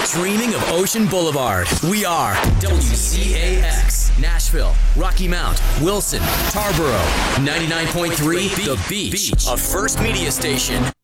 Dreaming of Ocean Boulevard. We are WCAX. Nashville, Rocky Mount, Wilson, Tarboro. 99.3 The Beach, a First Media station.